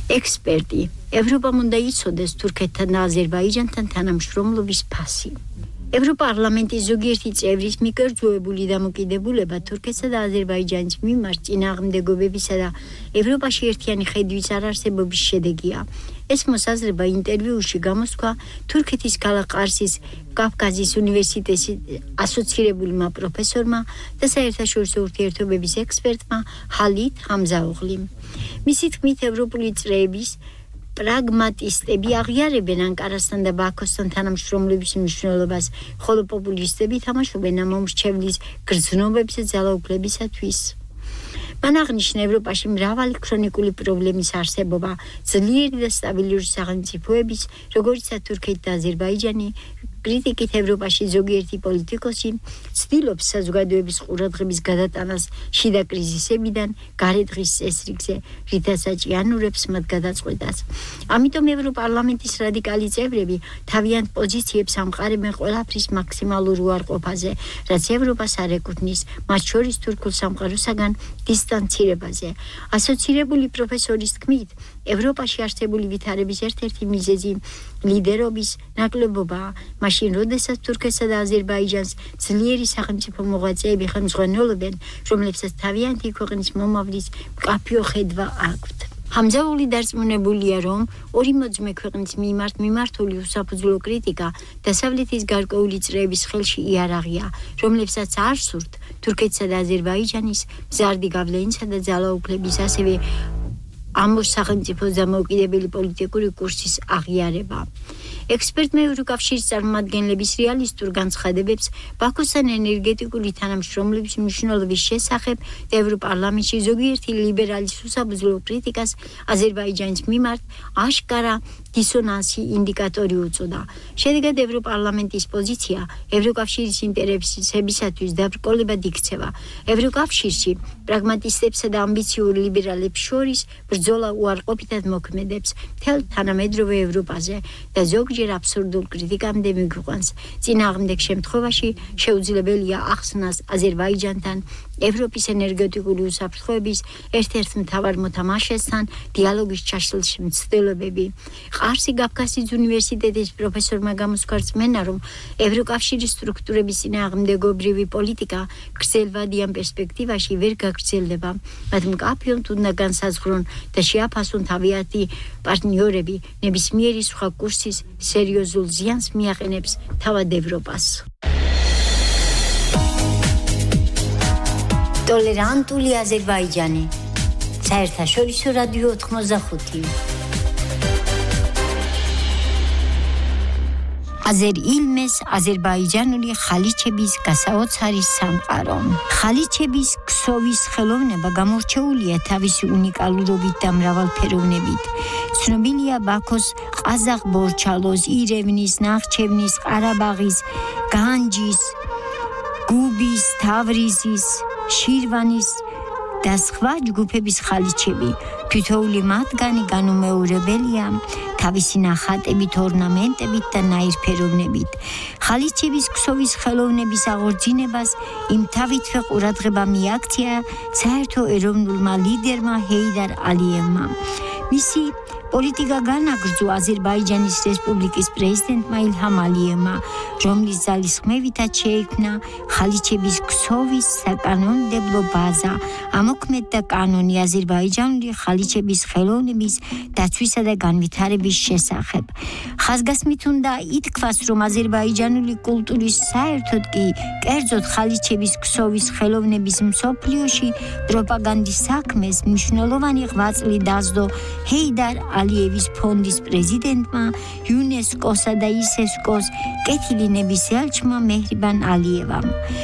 ექსპერტი ევროპამ უნდა იცოდეს თურქეთთან და აზერბაიჯანთან თანამშრომლობის ფასი. ევროპარლამენტის ზოგიერთი წევრის მიკერძოებული დამოკიდებულება თურქეთსა და აზერბაიჯანის მიმართ წინააღმდეგობებისა და ევროპაში ერთიანი ხედვის არარსებობის შედეგია. ეს მოსაზრება ინტერვიუში გამოსქვა თურქეთის ქალაქ ყარსის კავკაზის უნივერსიტეტის ასოცირებულმა პროფესორმა და საერთაშორისო ურთიერთობების ექსპერტმა ჰალით ჰამზაოღლიმ. მისი თქმით, ევროპული წრეების პრაგმატისტები აღიარებენ ანკარასთან და ბაქოსთან თანამშრომლობის მნიშვნელობას, ხოლო პოპულისტები თამაშობენ ამ მომრჩევლის გრძნობებზე ძალაუფლებისათვის. მან აღნიშნა ევროპაში მრავალი ქრონიკული პრობლემის არსებობა, ძლიერი და სტაბილური სახელმწიფოების, როგორიცაა თურქეთი და აზერბაიჯანი, კრიტიკით ევროპაში ზოგიერთი პოლიტიკოსი ცდილობს საზოგადოების ყურადღების გადატანას შიდა კრიზისებიდან გარეთ დღის წესრიგზე, რითაც აჭიანურებს მათ გადაწყვეტას. ამიტომ ევროპარლამენტის რადიკალი წევრები თავიანთ პოზიციებს ამყარებენ ყველაფრის მაქსიმალურ უარყოფაზე, რაც ევროპას არ ეკუთვნის, მათ შორის თურქულ სამყაროსაგან დისტანცირებაზე. ასოცირებული პროფესორის თქმით, ევროპაში არსებული ვითარების ერთ-ერთი მიზეზი ლიდერობის ნაკლებობაა, მაშინ როდესაც თურქეთსა და აზერბაიჯანს ძლიერი სახელმწიფო მოღვაწეები ხელმძღვანელობენ, რომლებსაც თავიანთი ქვეყნის მომავლის მკაფიო ხედვა აქვთ. ჰამზაოღლი დარწმუნებულია, რომ ორი მოძმე ქვეყნის მიმართ მიმართული უსაფუძვლო კრიტიკა დასავლეთის გარკვეული წრეების ხელში იარაღია, რომლებსაც არ სურთ თურქეთსა და აზერბაიჯანის მზარდი გავლენისა და ძალაუფლების, ასევე ამბოს სახელმწიფოს დამოუკიდებელი პოლიტიკური კურსის აღიარება. ექსპერტმა ევროკავშირის წარმომადგენლების რეალისტურ განცხადებებს ბაქოსთან ენერგეტიკული თანამშრომლობის მნიშვნელობის შესახებ და ევროპარლამენტში ზოგიერთი ლიბერალის უსაფუძვლო კრიტიკას აზერბაიჯანის მიმართ აშკარა დისონანსი ინდიკატორი უწოდა. შედეგად ევროპარლამენტის პოზიცია ევროკავშირის ინტერესებისათვის დაბრკოლებად იქცევა. ევროკავშირში პრაგმატისტებსა და ამბიციურ ლიბერალებს შორის ბრძოლა უარყოფითად მოქმედებს მთელ თანამედროვე ევროპაზე და ზოგჯერ აბსურდულ კრიტიკამდე მიგვიყვანს. წინააღმდეგ შემთხვევაში შეუძლებელია ახსნას აზერბაიჯანთან ევროპის ენერგეტიკული უსაფრთხოების ერთ-ერთ მთავარ მოთამაშესთან დიალოგის ჩაშლის მცდელობები. ყარსი კავკასიის უნივერსიტეტის პროფესორმა გამოსქვა რწმენა, რომ ევროკავშირის სტრუქტურების წინააღმდეგობრივი პოლიტიკა გრძელვადიან პერსპექტივაში ვერ გაგრძელდება. მათ მკაფიოდ უნდა განსაზღვრონ და შეაფასონ თავიანთი პარტნიორები, ნებისმიერი სხვა კურსის სერიოზულ ზიანს მიაყენებს თავად ევროპას. ტოლერანტული აზერბაიჯანი. საერთაშორისო რადიო 85. აზერ-ილმეს აზერბაიჯანული ხალიჩების გასაოცარი სამყარო. ხალიჩების ქსოვის ხელოვნება გამორჩეულია თავისი უნიკალურობით და მრავალფეროვნებით. ცნობილია ბაქოს, ყაზახ-ბორჩალოს, ირევნის, ნახჩევნის, ყარაბაღის, განჯის, გუბის, თავრიზის, შირვანის და სხვა ჯგუფების ხალიჩები. თითოეული მათგანი განუმეორებელია თავისი ნახატებით, ორნამენტებით და ნაირფეროვნებით. ხალიჩების ქსოვის ხელოვნების აღორძინებას იმთავითვე ყურადღება მიაქცია საერთო ეროვნულმა ლიდერმა ჰეიდარ ალიევმა. მისი პოლიტიკა განაგრძო აზერბაიჯანის რესპუბლიკის პრეზიდენტმა ილჰამ ალიევმა, რომლის ძალისხმევითაც შეიქმნა ხალიჩების ქსოვის საკანონმდებლო ბაზა, ამოქმედდა კანონი აზერბაიჯანული ხალიჩების ხელოვნების დაცვისა და განვითარების შესახებ. ხაზგასმით უნდა ითქვას, რომ აზერბაიჯანული კულტურის, საერთოდ კი კერძოდ ხალიჩების ქსოვის ხელოვნების მსოფლიოში პროპაგანდის საქმეს მნიშვნელოვანი ღვაწლი დასდო ჰეიდარ ალიევის ფონდის პრეზიდენტმა, იუნესკოსა და ისესკოს კეთილინების ელჩმა მეჰრიბან ალიევამ.